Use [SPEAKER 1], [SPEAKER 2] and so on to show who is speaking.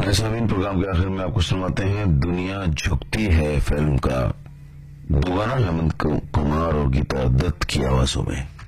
[SPEAKER 1] ऐसा भी प्रोग्राम के आखिर में आपको सुनवाते हैं दुनिया झुकती है फिल्म का दो गाना हेमंत कुमार और गीता दत्त की आवाजों में।